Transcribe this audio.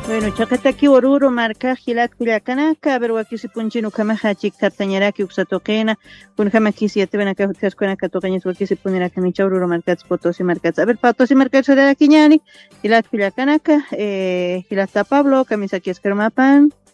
Bueno, chaqataki oruro marca gilat kullakanaka, a ver wakisi punchino kamaja chikatañaraki uksatoqena, kunjama kisi yatibana kaskunaka toqañas wakisi puniraka oruro marcats Potosí marcats. A ver, Potosí marcats de kiñani, gilat kullakanaka, gilata Pablo, camisa kieskermapan.